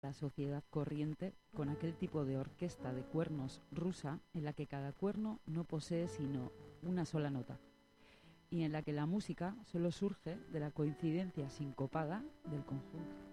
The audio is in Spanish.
la sociedad corriente con aquel tipo de orquesta de cuernos rusa en la que cada cuerno no posee sino una sola nota y en la que la música solo surge de la coincidencia sincopada del conjunto.